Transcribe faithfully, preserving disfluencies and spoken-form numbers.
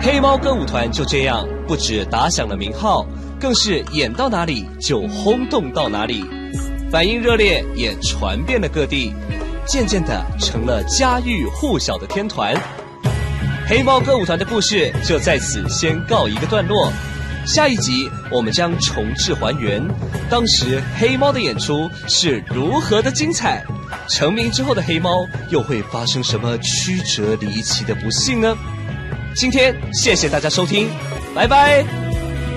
黑猫歌舞团就这样不止打响了名号，更是演到哪里就轰动到哪里，反应热烈也传遍了各地，渐渐的成了家喻户晓的天团。黑猫歌舞团的故事就在此先告一个段落，下一集我们将重置还原当时黑猫的演出是如何的精彩，成名之后的黑猫又会发生什么曲折离奇的不幸呢？今天谢谢大家收听，拜拜。